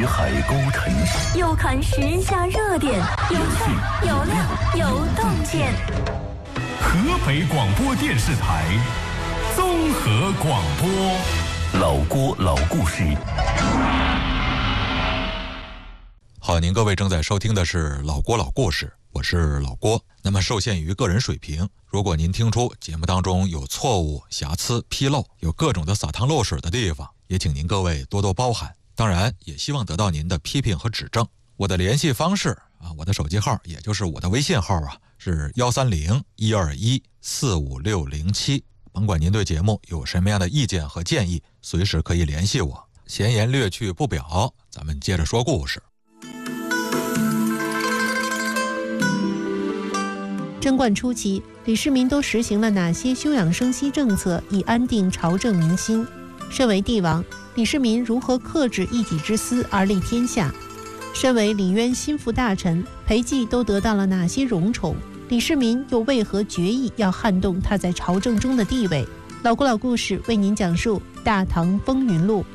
十海高腾， 又看时下热点，有趣有料有洞见。 河北广播电视台综合广播， 老郭老故事。 好，您各位正在收听的是老郭老故事，我是老郭。那么受限于个人水平，如果您听出节目当中有错误、瑕疵、纰漏，有各种的洒汤漏水的地方，也请您各位多多包涵。当然也希望得到您的批评和指正。我的联系方式我的手机号也就是我的微信号是130-121-45607。甭管您对节目有什么样的意见和建议，随时可以联系我。闲言略去不表，咱们接着说故事。 贞观初期，李世民都实行了哪些休养生息政策，以安定朝政民心？身为帝王，李世民如何克制一己之私而立天下？身为李渊心腹大臣，裴寂都得到了哪些荣宠？李世民又为何决意要撼动他在朝政中的地位？老郭老故事为您讲述《大唐风云录》。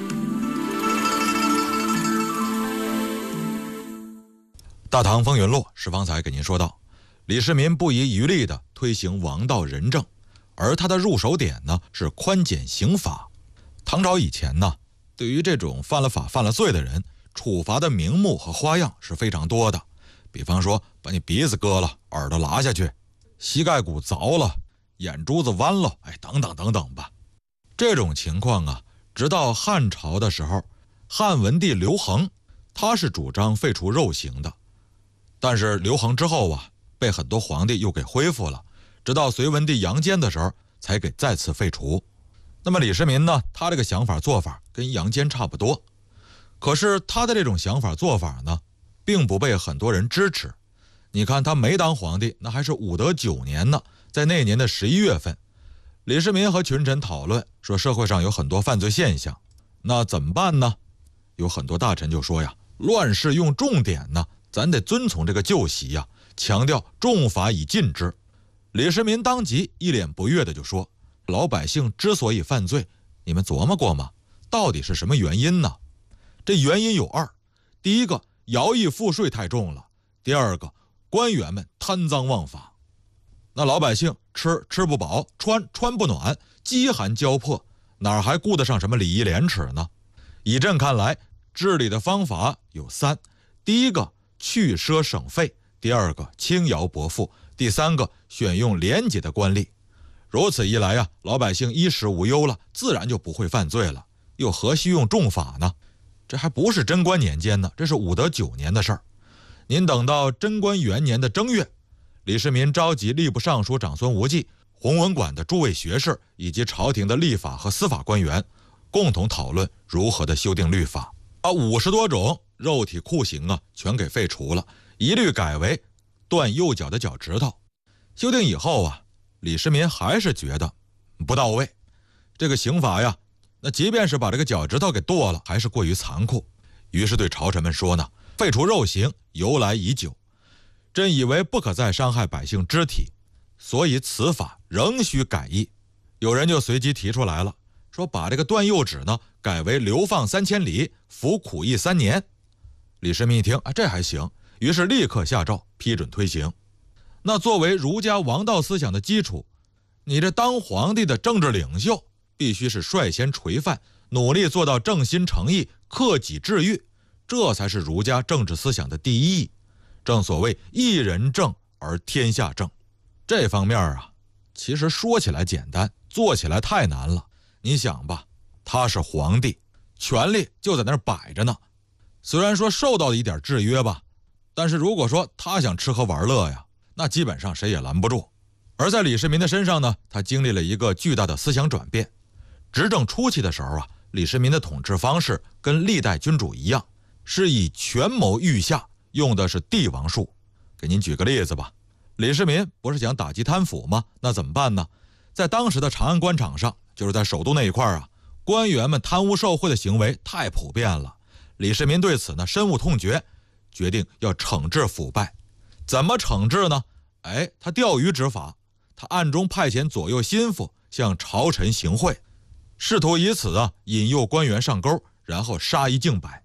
大唐风云录是方才给您说到，李世民不遗余力地推行王道仁政，而他的入手点呢是宽减刑罚。唐朝以前呢，对于这种犯了法犯了罪的人，处罚的名目和花样是非常多的。比方说把你鼻子割了，耳朵拉下去，膝盖骨凿了，眼珠子剜了，等等等等吧。这种情况直到汉朝的时候，汉文帝刘恒他是主张废除肉刑的，但是刘恒之后被很多皇帝又给恢复了，直到隋文帝杨坚的时候才给再次废除。那么李世民呢，他这个想法做法跟杨坚差不多，可是他的这种想法做法呢，并不被很多人支持。你看他没当皇帝，那还是武德9年呢，在那年的11月份，李世民和群臣讨论说社会上有很多犯罪现象，那怎么办呢？有很多大臣就说乱世用重典呢，咱得遵从这个旧习强调重罚以禁之。李世民当即一脸不悦的就说，老百姓之所以犯罪，你们琢磨过吗？到底是什么原因呢？这原因有2，第一个，徭役赋税太重了；第二个，官员们贪赃枉法。那老百姓吃不饱，穿不暖，饥寒交迫，哪还顾得上什么礼义廉耻呢？以朕看来，治理的方法有3，第一个，去奢省费；第二个，轻徭薄赋；第三个，选用廉洁的官吏。如此一来老百姓衣食无忧了，自然就不会犯罪了，又何须用重法呢？这还不是贞观年间呢，这是武德9年的事儿。您等到贞观元年的正月，李世民召集吏部尚书长孙无忌、弘文馆的诸位学士以及朝廷的立法和司法官员，共同讨论如何的修订律法，把50多种肉体酷刑全给废除了，一律改为断右脚的脚趾头。修订以后李世民还是觉得不到位，这个刑法那即便是把这个脚趾头给剁了，还是过于残酷。于是对朝臣们说呢，废除肉刑由来已久，朕以为不可再伤害百姓肢体，所以此法仍需改易。有人就随即提出来了，说把这个断右趾呢改为流放3000里，服苦役3年。李世民一听这还行，于是立刻下诏批准推行。那作为儒家王道思想的基础，你这当皇帝的政治领袖必须是率先垂范，努力做到正心诚意，克己治欲，这才是儒家政治思想的第一义。正所谓一人正而天下正。这方面其实说起来简单，做起来太难了。你想吧，他是皇帝，权力就在那儿摆着呢，虽然说受到了一点制约吧，但是如果说他想吃喝玩乐那基本上谁也拦不住。而在李世民的身上呢，他经历了一个巨大的思想转变。执政初期的时候李世民的统治方式跟历代君主一样，是以权谋御下，用的是帝王术。给您举个例子吧，李世民不是想打击贪腐吗？那怎么办呢？在当时的长安官场上，就是在首都那一块官员们贪污受贿的行为太普遍了。李世民对此呢深恶痛绝，决定要惩治腐败。怎么惩治呢？他钓鱼执法，他暗中派遣左右心腹向朝臣行贿，试图以此引诱官员上钩，然后杀一儆百。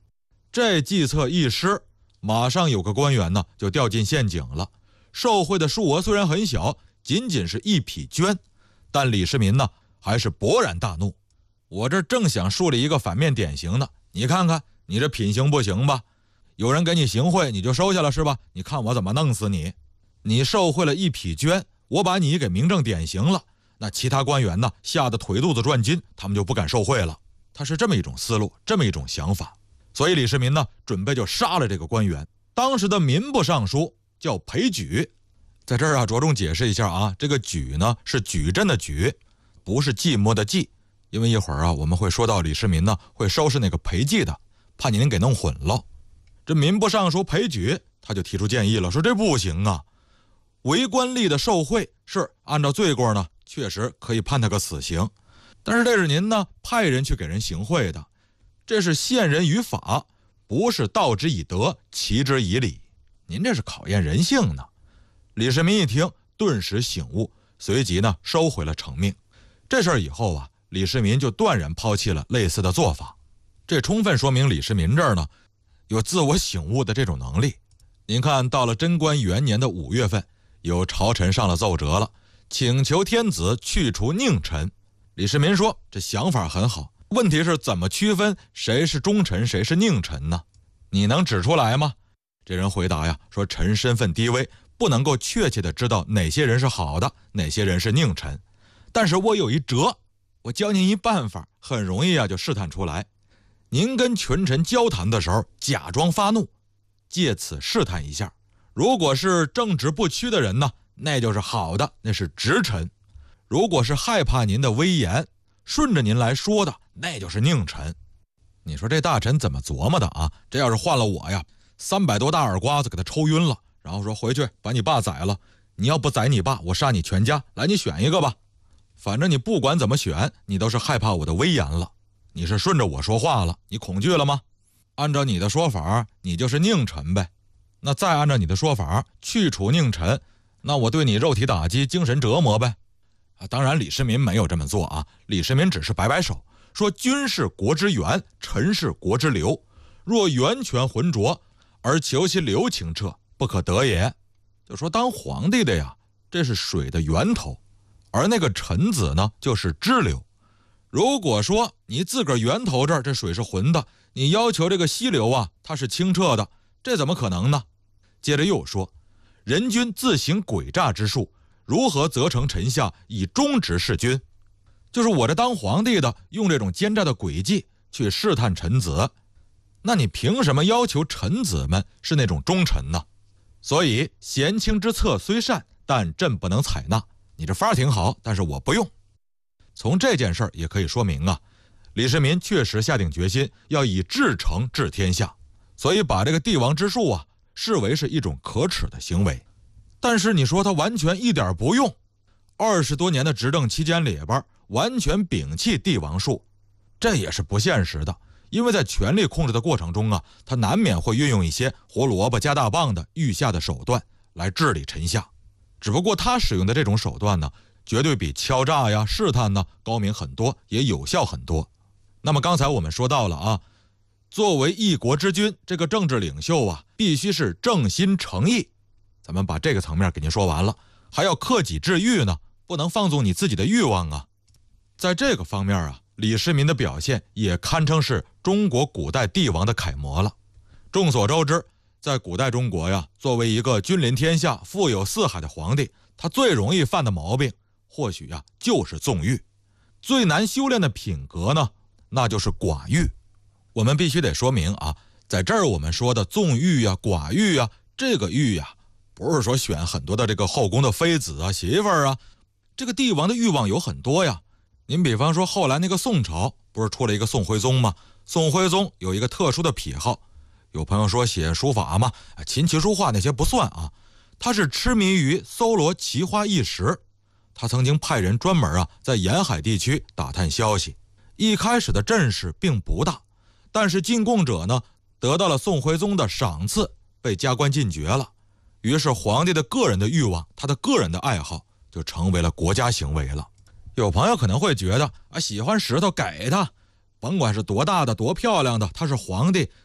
这计策一失，马上有个官员呢就掉进陷阱了。受贿的数额虽然很小，仅仅是1匹绢，但李世民呢还是勃然大怒。我这正想树立一个反面典型呢，你看看你这品行不行吧？有人给你行贿你就收下了是吧？你看我怎么弄死你！你受贿了1匹绢，我把你给明正典刑了，那其他官员呢吓得腿肚子转筋，他们就不敢受贿了。他是这么一种思路，这么一种想法。所以李世民呢准备就杀了这个官员。当时的民部尚书叫裴举，在这儿啊着重解释一下啊，这个举呢是矩阵的矩，不是寂寞的寂，因为一会儿啊我们会说到李世民呢会收拾那个裴寂的，怕您给弄混了。这民部尚书裴举他就提出建议了，说这不行啊，为官吏的受贿是按照罪过呢确实可以判他个死刑，但是这是您呢派人去给人行贿的，这是陷人于法，不是道之以德，齐之以礼，您这是考验人性呢。李世民一听顿时醒悟，随即呢收回了成命。这事儿以后啊，李世民就断然抛弃了类似的做法，这充分说明李世民这儿呢有自我醒悟的这种能力。您看到了贞观元年的5月份，有朝臣上了奏折了，请求天子去除佞臣。李世民说这想法很好，问题是怎么区分谁是忠臣谁是佞臣呢？你能指出来吗？这人回答呀，说臣身份低微，不能够确切的知道哪些人是好的，哪些人是佞臣，但是我有一辙，我教您一办法，很容易啊就试探出来。您跟群臣交谈的时候假装发怒，借此试探一下，如果是正直不屈的人呢，那就是好的，那是直臣；如果是害怕您的威严，顺着您来说的，那就是佞臣。你说这大臣怎么琢磨的啊？这要是换了我呀，300多大耳刮子给他抽晕了，然后说回去把你爸宰了，你要不宰你爸，我杀你全家，来你选一个吧。反正你不管怎么选，你都是害怕我的威严了，你是顺着我说话了，你恐惧了吗？按照你的说法，你就是佞臣呗。那再按照你的说法去除佞臣，那我对你肉体打击，精神折磨呗。当然李世民没有这么做啊，李世民只是摆摆手，说君是国之源，臣是国之流，若源泉浑浊而求其流清澈，不可得也。就说当皇帝的呀，这是水的源头，而那个臣子呢就是支流。如果说你自个儿源头这儿这水是浑的，你要求这个溪流啊它是清澈的，这怎么可能呢？接着又说，人君自行诡诈之术，如何责成臣下以忠直事君？就是我这当皇帝的用这种奸诈的诡计去试探臣子，那你凭什么要求臣子们是那种忠臣呢？所以贤卿之策虽善，但朕不能采纳。你这法挺好，但是我不用。从这件事儿也可以说明啊，李世民确实下定决心要以至诚治天下，所以把这个帝王之术啊视为是一种可耻的行为。但是你说他完全一点不用，20多年的执政期间里边完全摒弃帝王术，这也是不现实的。因为在权力控制的过程中啊，他难免会运用一些胡萝卜加大棒的御下的手段来治理臣下。只不过他使用的这种手段呢，绝对比敲诈呀、试探呢高明很多，也有效很多。那么刚才我们说到了啊，作为一国之君，这个政治领袖啊，必须是正心诚意。咱们把这个层面给您说完了，还要克己治欲呢，不能放纵你自己的欲望啊。在这个方面啊，李世民的表现也堪称是中国古代帝王的楷模了。众所周知，在古代中国呀，作为一个君临天下、富有四海的皇帝，他最容易犯的毛病，或许呀就是纵欲。最难修炼的品格呢，那就是寡欲。我们必须得说明啊，在这儿我们说的纵欲呀、寡欲呀，这个欲呀，不是说选很多的这个后宫的妃子啊、媳妇儿啊，这个帝王的欲望有很多呀。您比方说后来那个宋朝不是出了一个宋徽宗吗？宋徽宗有一个特殊的癖好，有朋友说写书法嘛，琴棋书画那些不算啊，他是痴迷于搜罗奇花异石。他曾经派人专门啊在沿海地区打探消息，一开始的阵势并不大，但是进贡者呢得到了宋徽宗的赏赐，被加官进爵了。于是皇帝的个人的欲望，他的个人的爱好就成为了国家行为了。有朋友可能会觉得啊，喜欢石头给他，甭管是多大的多漂亮的，他是皇帝，